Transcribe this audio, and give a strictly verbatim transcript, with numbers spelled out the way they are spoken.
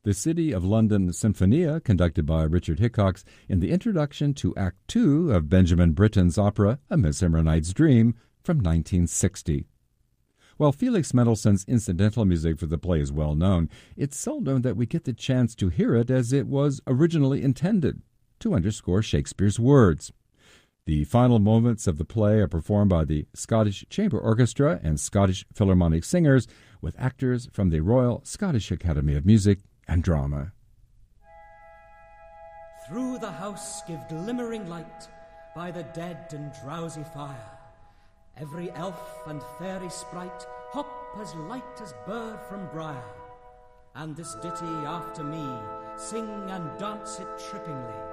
The City of London Sinfonia, conducted by Richard Hickox in the introduction to Act Two of Benjamin Britten's opera A Midsummer Night's Dream from nineteen sixty. While Felix Mendelssohn's incidental music for the play is well known, it's seldom that we get the chance to hear it as it was originally intended, to underscore Shakespeare's words. The final moments of the play are performed by the Scottish Chamber Orchestra and Scottish Philharmonic Singers, with actors from the Royal Scottish Academy of Music and Drama. Through the house give glimmering light by the dead and drowsy fire. Every elf and fairy sprite hop as light as bird from briar. And this ditty after me, sing and dance it trippingly.